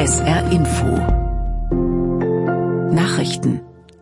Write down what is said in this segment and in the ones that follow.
SR Info Nachrichten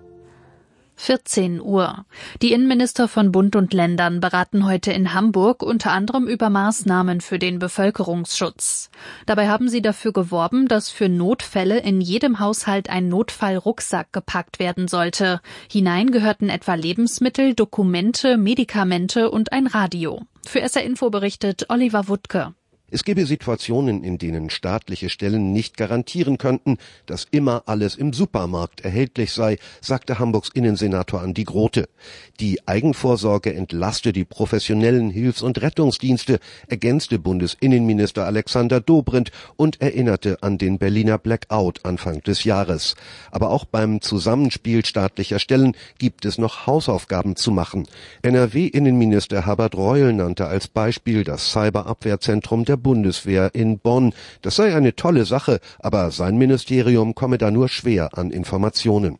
14 Uhr. Die Innenminister von Bund und Ländern beraten heute in Hamburg unter anderem über Maßnahmen für den Bevölkerungsschutz. Dabei haben sie dafür geworben, dass für Notfälle in jedem Haushalt ein Notfallrucksack gepackt werden sollte. Hinein gehörten etwa Lebensmittel, Dokumente, Medikamente und ein Radio. Für SR Info berichtet Oliver Wuttke. Es gebe Situationen, in denen staatliche Stellen nicht garantieren könnten, dass immer alles im Supermarkt erhältlich sei, sagte Hamburgs Innensenator Andi Grote. Die Eigenvorsorge entlaste die professionellen Hilfs- und Rettungsdienste, ergänzte Bundesinnenminister Alexander Dobrindt und erinnerte an den Berliner Blackout Anfang des Jahres. Aber auch beim Zusammenspiel staatlicher Stellen gibt es noch Hausaufgaben zu machen. NRW-Innenminister Herbert Reul nannte als Beispiel das Cyberabwehrzentrum der Bundeswehr in Bonn. Das sei eine tolle Sache, aber sein Ministerium komme da nur schwer an Informationen.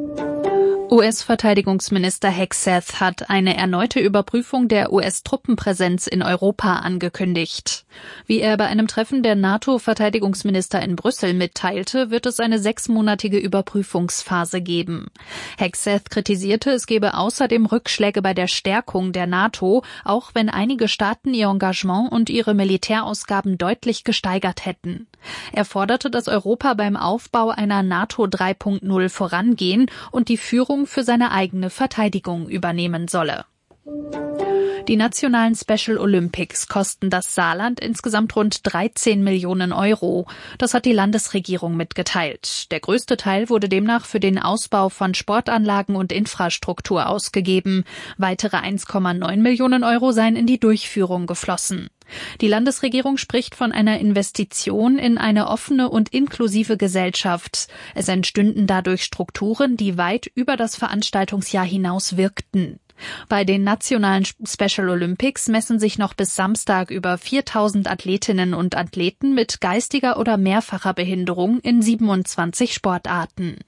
US-Verteidigungsminister Hegseth hat eine erneute Überprüfung der US-Truppenpräsenz in Europa angekündigt. Wie er bei einem Treffen der NATO-Verteidigungsminister in Brüssel mitteilte, wird es eine 6-monatige Überprüfungsphase geben. Hegseth kritisierte, es gebe außerdem Rückschläge bei der Stärkung der NATO, auch wenn einige Staaten ihr Engagement und ihre Militärausgaben deutlich gesteigert hätten. Er forderte, dass Europa beim Aufbau einer NATO 3.0 vorangehen und die Führung für seine eigene Verteidigung übernehmen solle. Die nationalen Special Olympics kosten das Saarland insgesamt rund 13 Millionen Euro. Das hat die Landesregierung mitgeteilt. Der größte Teil wurde demnach für den Ausbau von Sportanlagen und Infrastruktur ausgegeben. Weitere 1,9 Millionen Euro seien in die Durchführung geflossen. Die Landesregierung spricht von einer Investition in eine offene und inklusive Gesellschaft. Es entstünden dadurch Strukturen, die weit über das Veranstaltungsjahr hinaus wirkten. Bei den nationalen Special Olympics messen sich noch bis Samstag über 4.000 Athletinnen und Athleten mit geistiger oder mehrfacher Behinderung in 27 Sportarten.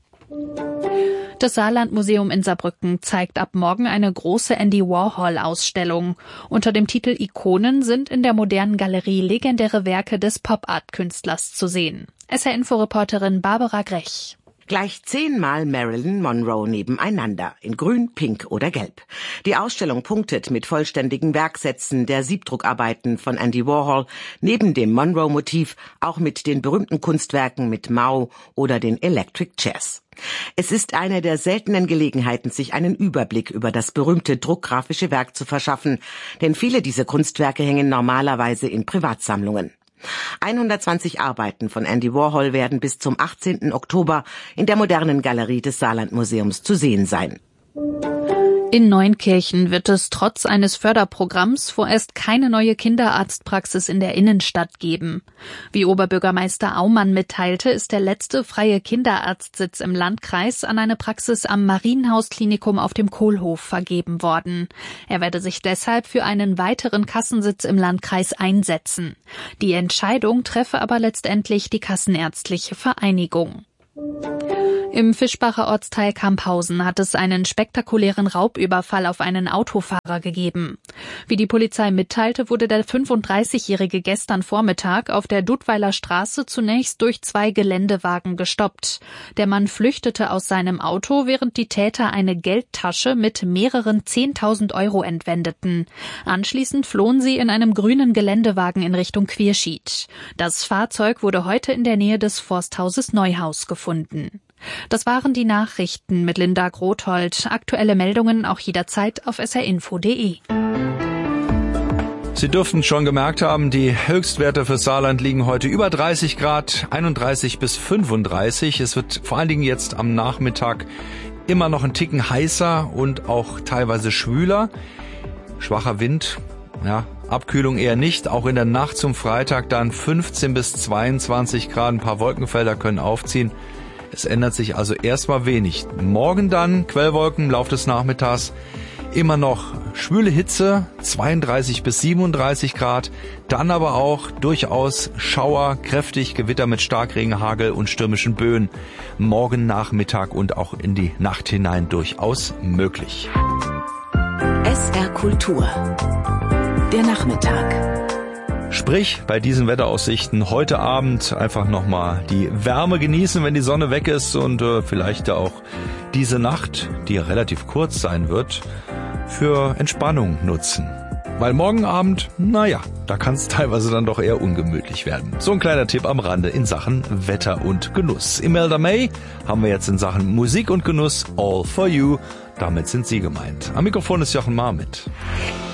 Das Saarland-Museum in Saarbrücken zeigt ab morgen eine große Andy Warhol-Ausstellung. Unter dem Titel Ikonen sind in der modernen Galerie legendäre Werke des Pop-Art-Künstlers zu sehen. SR-Info-Reporterin Barbara Grech. Gleich 10-mal Marilyn Monroe nebeneinander, in Grün, Pink oder Gelb. Die Ausstellung punktet mit vollständigen Werksätzen der Siebdruckarbeiten von Andy Warhol, neben dem Monroe-Motiv auch mit den berühmten Kunstwerken mit Mao oder den Electric Chairs. Es ist eine der seltenen Gelegenheiten, sich einen Überblick über das berühmte druckgrafische Werk zu verschaffen, denn viele dieser Kunstwerke hängen normalerweise in Privatsammlungen. 120 Arbeiten von Andy Warhol werden bis zum 18. Oktober in der modernen Galerie des Saarland-Museums zu sehen sein. In Neunkirchen wird es trotz eines Förderprogramms vorerst keine neue Kinderarztpraxis in der Innenstadt geben. Wie Oberbürgermeister Aumann mitteilte, ist der letzte freie Kinderarztsitz im Landkreis an eine Praxis am Marienhaus-Klinikum auf dem Kohlhof vergeben worden. Er werde sich deshalb für einen weiteren Kassensitz im Landkreis einsetzen. Die Entscheidung treffe aber letztendlich die Kassenärztliche Vereinigung. Im Fischbacher Ortsteil Kamphausen hat es einen spektakulären Raubüberfall auf einen Autofahrer gegeben. Wie die Polizei mitteilte, wurde der 35-Jährige gestern Vormittag auf der Dudweiler Straße zunächst durch 2 Geländewagen gestoppt. Der Mann flüchtete aus seinem Auto, während die Täter eine Geldtasche mit mehreren 10.000 Euro entwendeten. Anschließend flohen sie in einem grünen Geländewagen in Richtung Quierschied. Das Fahrzeug wurde heute in der Nähe des Forsthauses Neuhaus gefunden. Das waren die Nachrichten mit Linda Grothold. Aktuelle Meldungen auch jederzeit auf srinfo.de. Sie dürften schon gemerkt haben, die Höchstwerte für Saarland liegen heute über 30 Grad, 31 bis 35. Es wird vor allen Dingen jetzt am Nachmittag immer noch ein Ticken heißer und auch teilweise schwüler. Schwacher Wind, ja, Abkühlung eher nicht. Auch in der Nacht zum Freitag dann 15 bis 22 Grad. Ein paar Wolkenfelder können aufziehen. Es ändert sich also erstmal wenig. Morgen dann Quellwolken im Laufe des Nachmittags. Immer noch schwüle Hitze, 32 bis 37 Grad. Dann aber auch durchaus Schauer, kräftig Gewitter mit Starkregen, Hagel und stürmischen Böen. Morgen Nachmittag und auch in die Nacht hinein durchaus möglich. SR Kultur. Der Nachmittag. Sprich, bei diesen Wetteraussichten heute Abend einfach nochmal die Wärme genießen, wenn die Sonne weg ist und vielleicht auch diese Nacht, die ja relativ kurz sein wird, für Entspannung nutzen. Weil morgen Abend, da kann es teilweise dann doch eher ungemütlich werden. So ein kleiner Tipp am Rande in Sachen Wetter und Genuss. Imelda May haben wir jetzt in Sachen Musik und Genuss All for You. Damit sind Sie gemeint. Am Mikrofon ist Jochen Marmit.